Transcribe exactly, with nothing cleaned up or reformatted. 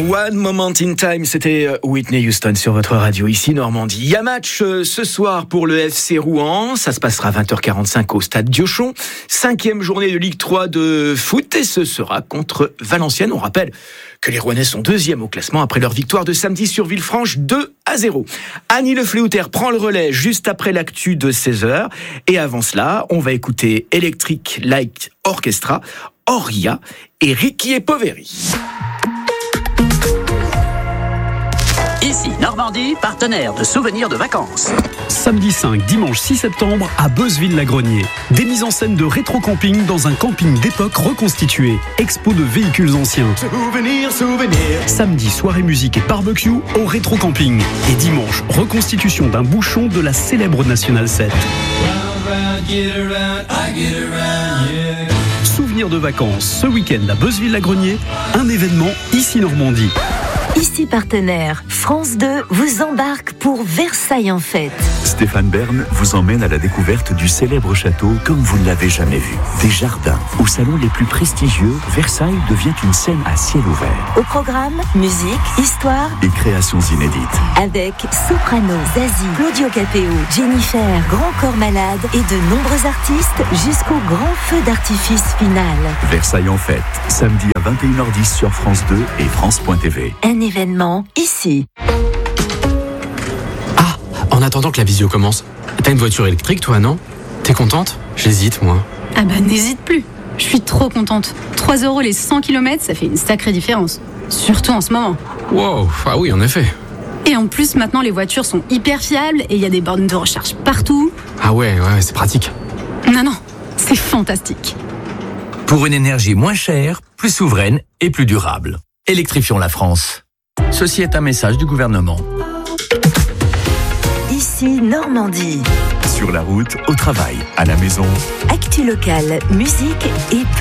One Moment in Time, c'était Whitney Houston sur votre radio, ici Normandie. Il y a match ce soir pour le F C Rouen, ça se passera à vingt heures quarante-cinq au stade Diochon. Cinquième journée de Ligue trois de foot et ce sera contre Valenciennes. On rappelle que les Rouennais sont deuxièmes au classement après leur victoire de samedi sur Villefranche deux à zéro. Annie Le Fléoutère prend le relais juste après l'actu de seize heures. Et avant cela, on va écouter Electric Light Orchestra, Oria et Ricky et Poveri. Ici Normandie, partenaire de souvenirs de vacances. Samedi cinq, dimanche six septembre à Beuzeville-la-Grenier. Des mises en scène de rétro-camping dans un camping d'époque reconstitué. Expo de véhicules anciens. Souvenir, souvenir. Samedi, soirée musique et barbecue au rétro-camping. Et dimanche, reconstitution d'un bouchon de la célèbre National sept. Souvenirs de vacances, ce week-end à Beuzeville-la-Grenier, un événement ici Normandie. Ici partenaire, France deux vous embarque pour Versailles en fête. Stéphane Bern vous emmène à la découverte du célèbre château comme vous ne l'avez jamais vu. Des jardins, aux salons les plus prestigieux, Versailles devient une scène à ciel ouvert. Au programme, musique, histoire et créations inédites. Avec Soprano, Zazie, Claudio Capéo, Jennifer, Grand Corps Malade et de nombreux artistes jusqu'au grand feu d'artifice final. Versailles en fête, samedi à vingt et une heures dix sur France deux et France point T V. Un événement ici. Ah, en attendant que la visio commence, t'as une voiture électrique toi, non? T'es contente? J'hésite moi. Ah bah n'hésite plus, je suis trop contente. trois euros les cent kilomètres, ça fait une sacrée différence. Surtout en ce moment. Wow, ah oui en effet. Et en plus maintenant les voitures sont hyper fiables et il y a des bornes de recharge partout. Ah ouais, ouais, c'est pratique. Non, non, c'est fantastique. Pour une énergie moins chère, plus souveraine et plus durable. Électrifions la France. Ceci est un message du gouvernement. Ici Normandie. Sur la route, au travail, à la maison. Actu locale, musique et